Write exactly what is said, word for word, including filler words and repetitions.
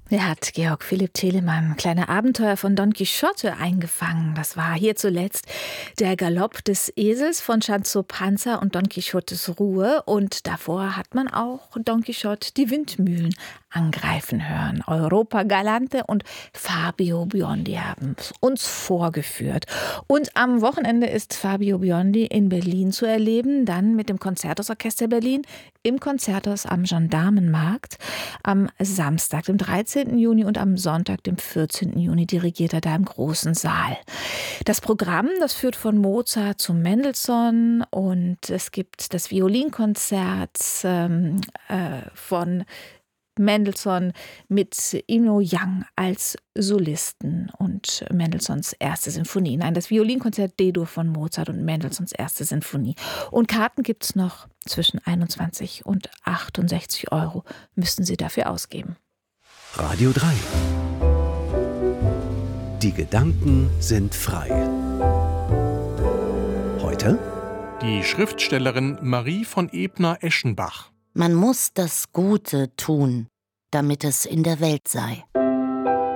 Er hat Georg Philipp Telemann kleine Abenteuer von Don Quixote eingefangen. Das war hier zuletzt der Galopp des Esels von Sancho Panza und Don Quixotes Ruhe. Und davor hat man auch Don Quixote die Windmühlen angreifen hören. Europa Galante und Fabio Biondi haben uns vorgeführt. Und am Wochenende ist Fabio Biondi in Berlin zu erleben, dann mit dem Concertos-Orchester Berlin im Konzerthaus am Gendarmenmarkt. Am Samstag, dem dreizehnten Juni und am Sonntag, dem vierzehnten Juni, dirigiert er da im großen Saal. Das Programm, das führt von Mozart zu Mendelssohn und es gibt das Violinkonzert ähm, äh, von Mendelssohn mit Ino Yang als Solisten und Mendelssohns erste Sinfonie. Nein, das Violinkonzert D-Dur von Mozart und Mendelssohns erste Sinfonie. Und Karten gibt es noch zwischen einundzwanzig und achtundsechzig Euro. Müssten Sie dafür ausgeben. Radio drei. Die Gedanken sind frei. Heute die Schriftstellerin Marie von Ebner-Eschenbach. Man muss das Gute tun, damit es in der Welt sei.